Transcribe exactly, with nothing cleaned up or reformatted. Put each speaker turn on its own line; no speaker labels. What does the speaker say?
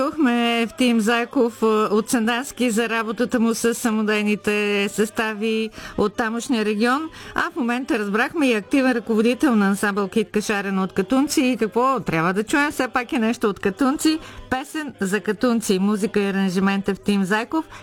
чухме в Тим Зайков от Сандански за работата му с самодейните състави от тамошния регион, а в момента разбрахме и активен ръководител на ансамбъл Китка Шарена от Катунци. И какво трябва да чуем? Все пак е нещо от Катунци. Песен за Катунци. Музика и аранжимента в Тим Зайков.